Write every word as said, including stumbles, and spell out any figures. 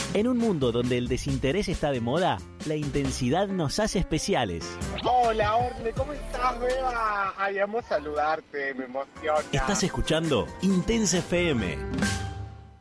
En un mundo donde el desinterés está de moda, la intensidad nos hace especiales. Hola, Orne, ¿cómo estás, Beba? Ay, amo saludarte, me emociona. Estás escuchando Intensa F M.